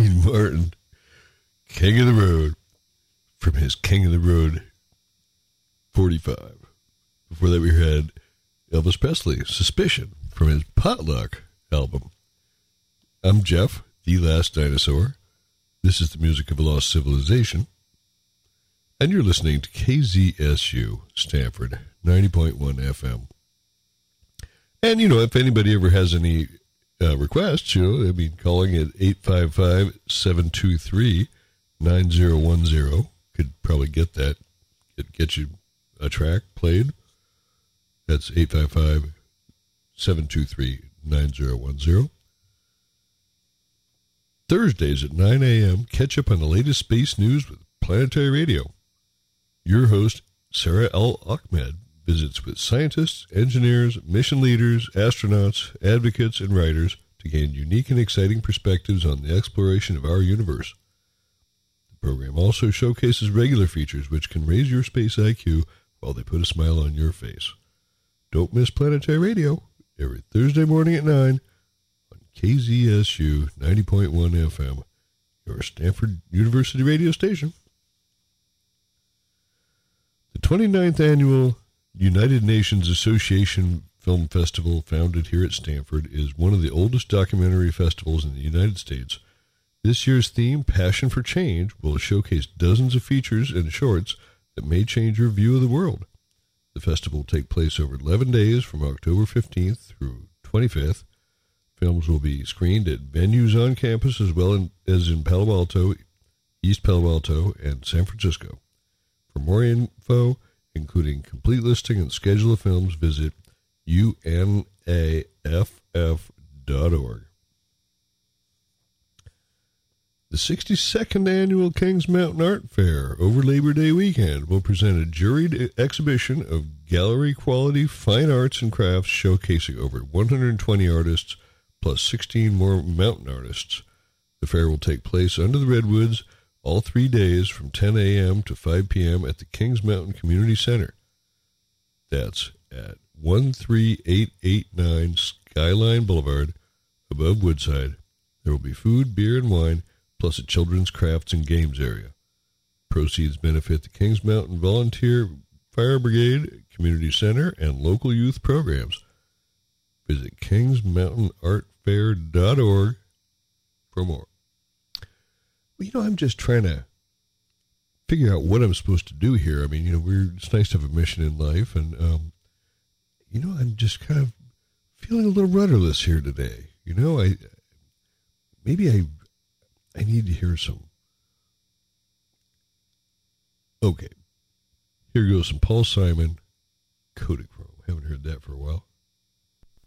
Dean Martin, King of the Road, from his King of the Road 45. Before that, we had Elvis Presley, Suspicion, from his Potluck album. I'm Jeff, the Last Dinosaur. This is the music of a lost civilization. And you're listening to KZSU, Stanford, 90.1 FM. And, if anybody ever has any requests, calling at 855-723-9010 could probably get that, get you a track played. That's 855-723-9010. Thursdays at 9 a.m., catch up on the latest space news with Planetary Radio. Your host, Sarah L. Ahmed, visits with scientists, engineers, mission leaders, astronauts, advocates, and writers to gain unique and exciting perspectives on the exploration of our universe. The program also showcases regular features which can raise your space IQ while they put a smile on your face. Don't miss Planetary Radio every Thursday morning at 9 on KZSU 90.1 FM, your Stanford University radio station. The 29th Annual United Nations Association Film Festival, founded here at Stanford, is one of the oldest documentary festivals in the United States. This year's theme, Passion for Change, will showcase dozens of features and shorts that may change your view of the world. The festival will take place over 11 days from October 15th through 25th. Films will be screened at venues on campus as well as in Palo Alto, East Palo Alto, and San Francisco. For more info, including complete listing and schedule of films, visit unaff.org. The 62nd Annual Kings Mountain Art Fair over Labor Day weekend will present a juried exhibition of gallery-quality fine arts and crafts showcasing over 120 artists plus 16 more mountain artists. The fair will take place under the Redwoods all 3 days from 10 a.m. to 5 p.m. at the Kings Mountain Community Center. That's at 13889 Skyline Boulevard, above Woodside. There will be food, beer, and wine, plus a children's crafts and games area. Proceeds benefit the Kings Mountain Volunteer Fire Brigade, Community Center, and local youth programs. Visit kingsmountainartfair.org for more. Well, I'm just trying to figure out what I'm supposed to do here. I mean, it's nice to have a mission in life, and, I'm just kind of feeling a little rudderless here today. I need to hear some. Okay. Here goes some Paul Simon, Kodachrome. Haven't heard that for a while.